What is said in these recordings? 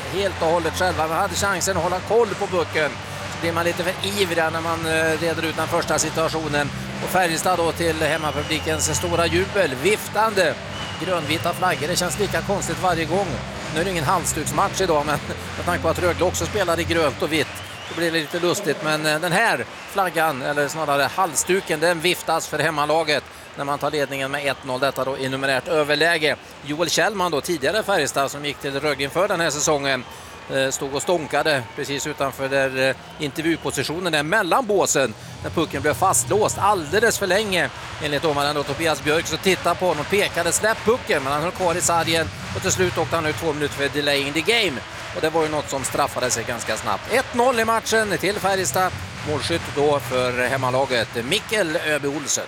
helt och hållet själva. Man hade chansen att hålla koll på pucken. Så blir man lite för ivrig när man reder ut den första situationen. Och Färjestad då till hemmapublikens stora jubel, viftande grönvita flaggor. Det känns lika konstigt varje gång. Nu är det ingen halsduksmatch idag, men med tanke på att Rögle också spelar i grönt och vitt, då blir det lite lustigt. Men den här flaggan, eller snarare halsduken, den viftas för hemmalaget när man tar ledningen med 1-0. Detta då i numerärt överläge. Joel Kjellman då, tidigare Färjestad, som gick till Rögle inför den här säsongen, stod och stånkade precis utanför där intervjupositionen där mellan båsen när pucken blev fastlåst alldeles för länge enligt domaren då Tobias Björk. Så tittade på honom och pekade släpp pucken, men han höll kvar i sargen och till slut åkte han ut 2 minuter för delaying the game, och det var ju något som straffade sig ganska snabbt. 1-0 i matchen till Färjestad. Målskytt då för hemmalaget Mikkel Öby Olsen.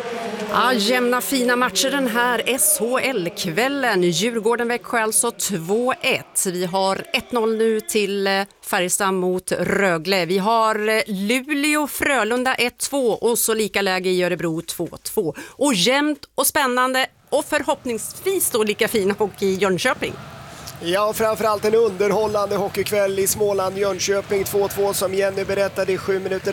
Ja, jämna fina matcher den här SHL-kvällen. Djurgården-Växjö alltså 2-1. Vi har 1-0 nu till Färjestad mot Rögle. Vi har Luleå-Frölunda 1-2 och så lika läge i Örebro 2-2. Och jämnt och spännande och förhoppningsvis då lika fin hockey i Jönköping. Ja, framförallt en underhållande hockeykväll i Småland, Jönköping 2-2 som Jenny berättade i 7 minuter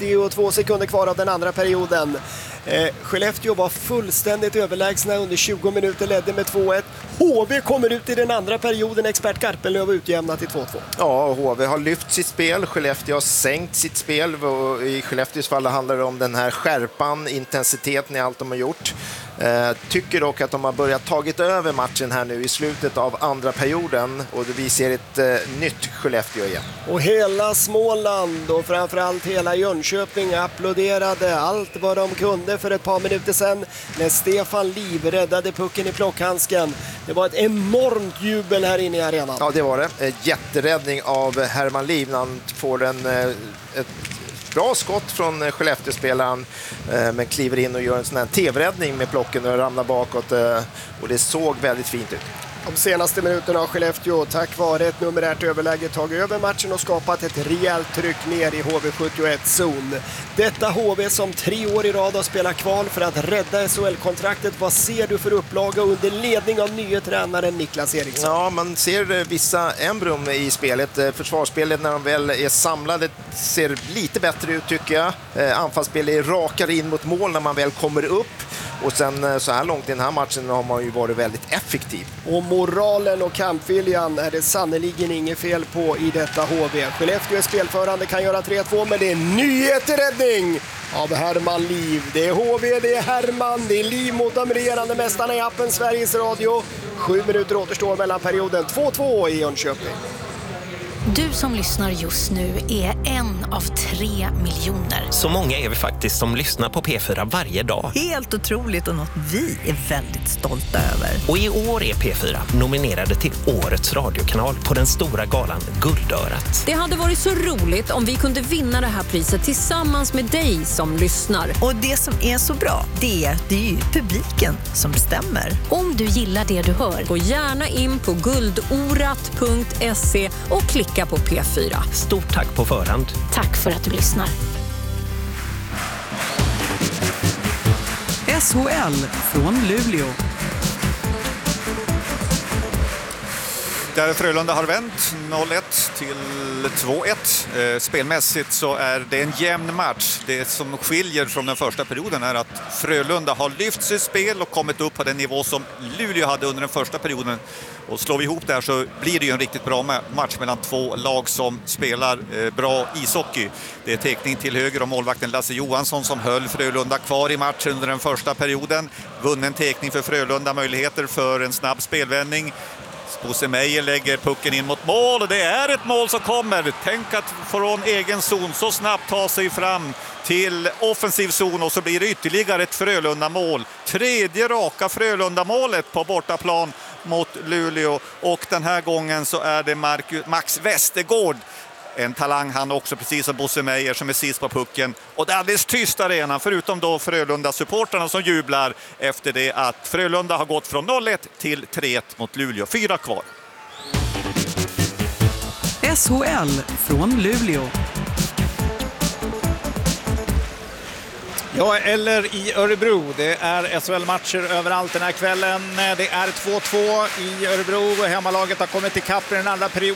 52 sekunder kvar av den andra perioden. Skellefteå var fullständigt överlägsna under 20 minuter, ledde med 2-1. HV kommer ut i den andra perioden, expert Karpenlöv utjämnat till 2-2. Ja, HV har lyft sitt spel, Skellefteå har sänkt sitt spel. I Skellefteås fall handlar det om den här skärpan, intensiteten i allt de har gjort. Tycker dock att de har börjat tagit över matchen här nu i slutet av andra perioden, och vi ser ett nytt Skellefteå igen. Och hela Småland och framförallt hela Jönköping applåderade allt vad de kunde för ett par minuter sedan när Stefan Liv räddade pucken i plockhandsken. Det var ett enormt jubel här inne i arenan. Ja, det var det. Jätteräddning av Herman Liv när han får ett bra skott från Skellefteå-spelaren, men kliver in och gör en sån här tv-räddning med plocken och ramlar bakåt, och det såg väldigt fint ut. De senaste minuterna har Skellefteå tack vare ett numerärt överläge tagit över matchen och skapat ett rejält tryck ner i HV71-zon. Detta HV som 3 år i rad har spelat kval för att rädda SHL-kontraktet. Vad ser du för upplaga under ledning av nya tränaren Niklas Eriksson? Ja, man ser vissa embrum i spelet. Försvarsspelet när de väl är samlade ser lite bättre ut tycker jag. Anfallsspelet är rakare in mot mål när man väl kommer upp. Och sen så här långt i den här matchen har man ju varit väldigt effektiv. Och moralen och kampviljan är det sannoliken inget fel på i detta HV. Skellefteå är spelförande, kan göra 3-2, men det är nyhetsräddning av Herman Liv. Det är HV, det är Herman, det är Liv mot de regerande mästarna i appen Sveriges Radio. 7 minuter återstår mellan perioden. 2-2 i Jönköping. Du som lyssnar just nu är en av 3 miljoner. Så många är vi faktiskt som lyssnar på P4 varje dag. Helt otroligt och något vi är väldigt stolta över. Och i år är P4 nominerade till Årets radiokanal på den stora galan Guldörat. Det hade varit så roligt om vi kunde vinna det här priset tillsammans med dig som lyssnar. Och det som är så bra, det är ju publiken som bestämmer. Om du gillar det du hör, gå gärna in på guldorat.se och klicka på P4. Stort tack på förhand. tack för att du lyssnar. SHL från Luleå. Där Frölunda har vänt 0-1 till 2-1. Spelmässigt så är det en jämn match. Det som skiljer från den första perioden är att Frölunda har lyft sitt spel och kommit upp på den nivå som Luleå hade under den första perioden. Och slår vi ihop det här så blir det ju en riktigt bra match mellan 2 lag som spelar bra ishockey. Det är teckning till höger om målvakten Lasse Johansson som höll Frölunda kvar i matchen under den första perioden. Vunnen teckning för Frölunda, möjligheter för en snabb spelvändning. Bosse Meijer lägger pucken in mot mål och det är ett mål som kommer. Tänk att från egen zon så snabbt ta sig fram till offensiv zon och så blir det ytterligare ett Frölunda-mål. 3:e raka Frölunda-målet på bortaplan mot Luleå, och den här gången så är det Max Westergård. En talang han också, precis som Bosse Meijer, som är sist på pucken. Och det är alldeles tyst arenan, förutom då Frölunda-supporterna som jublar efter det att Frölunda har gått från 0-1 till 3-1 mot Luleå. 4 kvar. SHL från Luleå. Ja, eller i Örebro. Det är SHL-matcher överallt den här kvällen. Det är 2-2 i Örebro. Hemmalaget har kommit till kapp i den andra perioden.